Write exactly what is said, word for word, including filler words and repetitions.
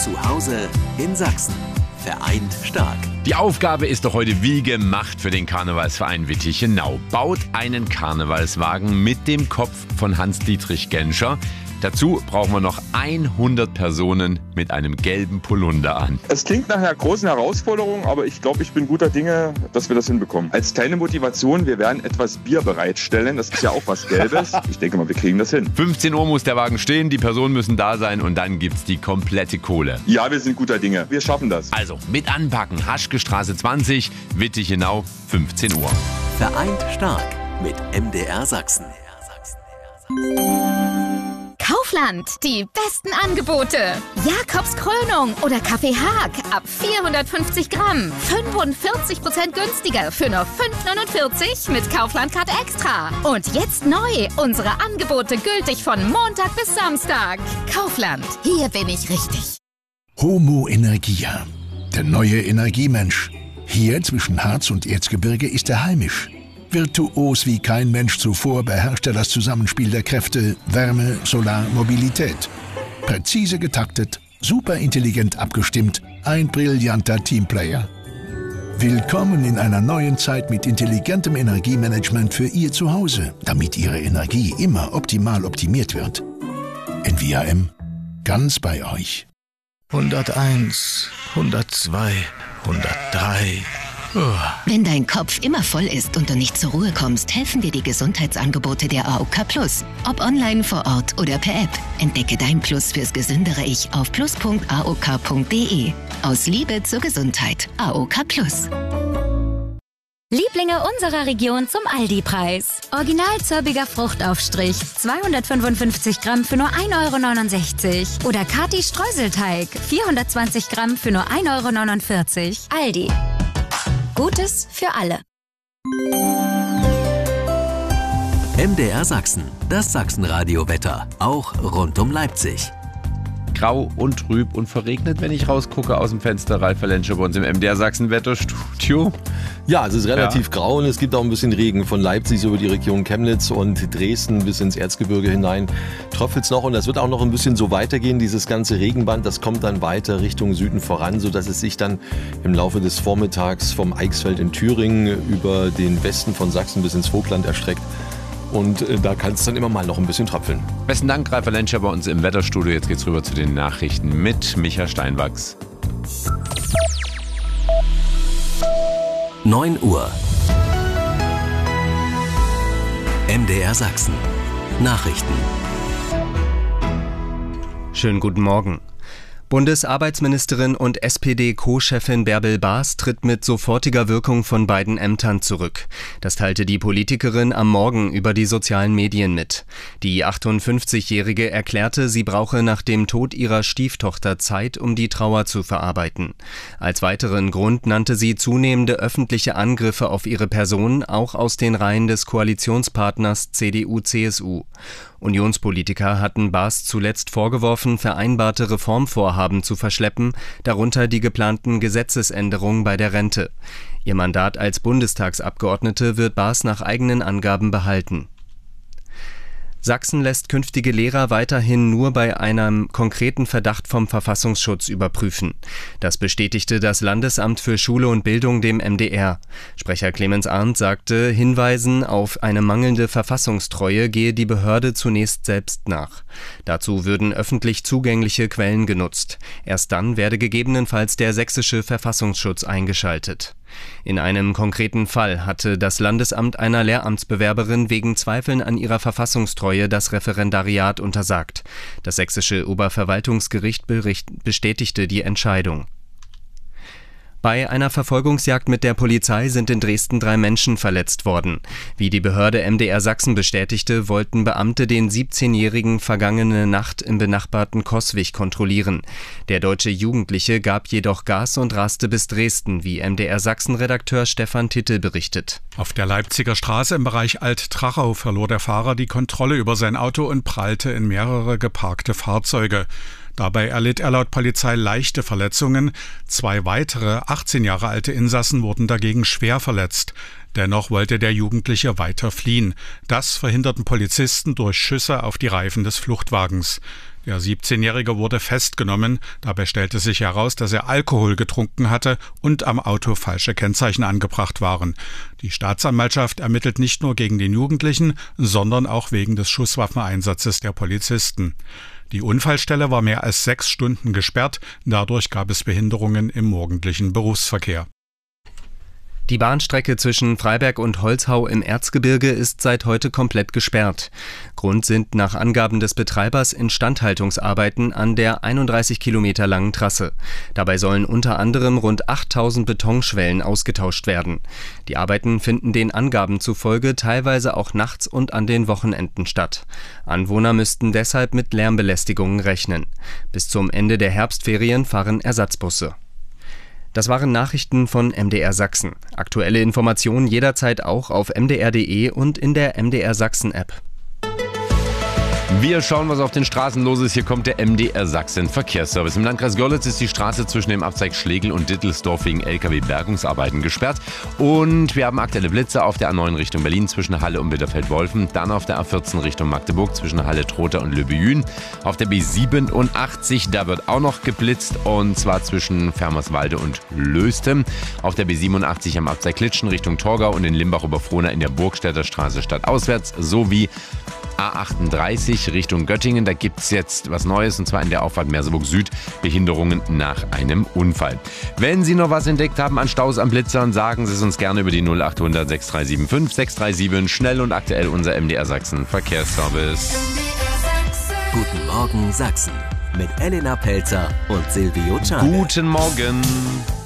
Zu Hause in Sachsen. Vereint stark. Die Aufgabe ist doch heute wie gemacht für den Karnevalsverein Wittichenau. Baut einen Karnevalswagen mit dem Kopf von Hans-Dietrich Genscher. Dazu brauchen wir noch hundert Personen mit einem gelben Polunder an. Es klingt nach einer großen Herausforderung, aber ich glaube, ich bin guter Dinge, dass wir das hinbekommen. Als kleine Motivation, wir werden etwas Bier bereitstellen. Das ist ja auch was Gelbes. Ich denke mal, wir kriegen das hin. fünfzehn Uhr muss der Wagen stehen, die Personen müssen da sein und dann gibt's die komplette Kohle. Ja, wir sind guter Dinge. Wir schaffen das. Also, mit anpacken. Haschke Straße zwanzig, Wittichenau, fünfzehn Uhr. Vereint stark mit M D R Sachsen. Kaufland, die besten Angebote. Jakobs Krönung oder Kaffee Haag ab vierhundertfünfzig Gramm. fünfundvierzig Prozent günstiger für nur fünf neunundvierzig mit Kaufland-Card Extra. Und jetzt neu, unsere Angebote gültig von Montag bis Samstag. Kaufland, hier bin ich richtig. Homo Energia, der neue Energiemensch. Hier zwischen Harz und Erzgebirge ist er heimisch. Virtuos wie kein Mensch zuvor beherrscht er das Zusammenspiel der Kräfte Wärme, Solar, Mobilität. Präzise getaktet, superintelligent abgestimmt, ein brillanter Teamplayer. Willkommen in einer neuen Zeit mit intelligentem Energiemanagement für Ihr Zuhause, damit Ihre Energie immer optimal optimiert wird. N V A M, ganz bei euch. hunderteins, hundertzwei, hundertdrei... Wenn dein Kopf immer voll ist und du nicht zur Ruhe kommst, helfen dir die Gesundheitsangebote der A O K Plus. Ob online, vor Ort oder per App. Entdecke dein Plus fürs gesündere Ich auf plus punkt a o k punkt d e. Aus Liebe zur Gesundheit. A O K Plus. Lieblinge unserer Region zum Aldi-Preis. Original zirbiger Fruchtaufstrich, zweihundertfünfundfünfzig Gramm für nur ein Euro neunundsechzig. Oder Kati Streuselteig, vierhundertzwanzig Gramm für nur ein Euro neunundvierzig. Aldi. Gutes für alle. M D R Sachsen, das Sachsenradio-Wetter, auch rund um Leipzig. Grau und trüb und verregnet, wenn ich rausgucke aus dem Fenster. Ralf Lenscher bei uns im M D R Sachsen-Wetterstudio. Ja, es ist relativ ja. grau und es gibt auch ein bisschen Regen von Leipzig über die Region Chemnitz und Dresden bis ins Erzgebirge hinein. Tröpfelt's noch und das wird auch noch ein bisschen so weitergehen. Dieses ganze Regenband, das kommt dann weiter Richtung Süden voran, sodass es sich dann im Laufe des Vormittags vom Eichsfeld in Thüringen über den Westen von Sachsen bis ins Vogtland erstreckt. Und äh, da kann es dann immer mal noch ein bisschen tröpfeln. Besten Dank, Ralf Lenscher bei uns im Wetterstudio. Jetzt geht's rüber zu den Nachrichten mit Micha Steinwachs. neun Uhr. M D R Sachsen. Nachrichten. Schönen guten Morgen. Bundesarbeitsministerin und S P D-Co-Chefin Bärbel Baas tritt mit sofortiger Wirkung von beiden Ämtern zurück. Das teilte die Politikerin am Morgen über die sozialen Medien mit. Die achtundfünfzigjährige erklärte, sie brauche nach dem Tod ihrer Stieftochter Zeit, um die Trauer zu verarbeiten. Als weiteren Grund nannte sie zunehmende öffentliche Angriffe auf ihre Person, auch aus den Reihen des Koalitionspartners C D U C S U. Unionspolitiker hatten Baas zuletzt vorgeworfen, vereinbarte Reformvorhaben zu verschleppen, darunter die geplanten Gesetzesänderungen bei der Rente. Ihr Mandat als Bundestagsabgeordnete wird Baas nach eigenen Angaben behalten. Sachsen lässt künftige Lehrer weiterhin nur bei einem konkreten Verdacht vom Verfassungsschutz überprüfen. Das bestätigte das Landesamt für Schule und Bildung dem M D R. Sprecher Clemens Arndt sagte, Hinweisen auf eine mangelnde Verfassungstreue gehe die Behörde zunächst selbst nach. Dazu würden öffentlich zugängliche Quellen genutzt. Erst dann werde gegebenenfalls der sächsische Verfassungsschutz eingeschaltet. In einem konkreten Fall hatte das Landesamt einer Lehramtsbewerberin wegen Zweifeln an ihrer Verfassungstreue das Referendariat untersagt. Das sächsische Oberverwaltungsgericht bestätigte die Entscheidung. Bei einer Verfolgungsjagd mit der Polizei sind in Dresden drei Menschen verletzt worden. Wie die Behörde M D R Sachsen bestätigte, wollten Beamte den siebzehnjährigen vergangene Nacht im benachbarten Coswig kontrollieren. Der deutsche Jugendliche gab jedoch Gas und raste bis Dresden, wie M D R Sachsen-Redakteur Stefan Tittel berichtet. Auf der Leipziger Straße im Bereich Alt-Trachau verlor der Fahrer die Kontrolle über sein Auto und prallte in mehrere geparkte Fahrzeuge. Dabei erlitt er laut Polizei leichte Verletzungen. Zwei weitere, achtzehn Jahre alte Insassen wurden dagegen schwer verletzt. Dennoch wollte der Jugendliche weiter fliehen. Das verhinderten Polizisten durch Schüsse auf die Reifen des Fluchtwagens. Der siebzehnjährige wurde festgenommen. Dabei stellte sich heraus, dass er Alkohol getrunken hatte und am Auto falsche Kennzeichen angebracht waren. Die Staatsanwaltschaft ermittelt nicht nur gegen den Jugendlichen, sondern auch wegen des Schusswaffeneinsatzes der Polizisten. Die Unfallstelle war mehr als sechs Stunden gesperrt. Dadurch gab es Behinderungen im morgendlichen Berufsverkehr. Die Bahnstrecke zwischen Freiberg und Holzhau im Erzgebirge ist seit heute komplett gesperrt. Grund sind nach Angaben des Betreibers Instandhaltungsarbeiten an der einunddreißig Kilometer langen Trasse. Dabei sollen unter anderem rund achttausend Betonschwellen ausgetauscht werden. Die Arbeiten finden den Angaben zufolge teilweise auch nachts und an den Wochenenden statt. Anwohner müssten deshalb mit Lärmbelästigungen rechnen. Bis zum Ende der Herbstferien fahren Ersatzbusse. Das waren Nachrichten von M D R Sachsen. Aktuelle Informationen jederzeit auch auf m d r punkt d e und in der M D R Sachsen App. Wir schauen, was auf den Straßen los ist. Hier kommt der M D R Sachsen Verkehrsservice. Im Landkreis Görlitz ist die Straße zwischen dem Abzweig Schlegel und Dittelsdorf wegen L K W-Bergungsarbeiten gesperrt. Und wir haben aktuelle Blitze auf der A neun Richtung Berlin zwischen Halle und Bitterfeld-Wolfen. Dann auf der A vierzehn Richtung Magdeburg zwischen Halle-Trotha und Löbejün. Auf der B siebenundachtzig, da wird auch noch geblitzt. Und zwar zwischen Fermerswalde und Löstem. Auf der B siebenundachtzig am Abzweig Klitschen Richtung Torgau und in Limbach-Oberfrohna in der Burgstädter Straße stadtauswärts. Sowie A achtunddreißig Richtung Göttingen, da gibt es jetzt was Neues und zwar in der Auffahrt Merseburg Süd, Behinderungen nach einem Unfall. Wenn Sie noch was entdeckt haben an Staus, an Blitzern, sagen Sie es uns gerne über die null achthundert sechs drei sieben fünf sechs drei sieben. Schnell und aktuell unser M D R Sachsen Verkehrsservice. Guten Morgen Sachsen mit Elena Pelzer und Silvio Czarne. Guten Morgen.